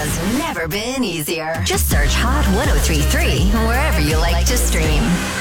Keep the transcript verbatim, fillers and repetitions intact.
has never been easier. Just search Hot ten thirty-three wherever you like to stream.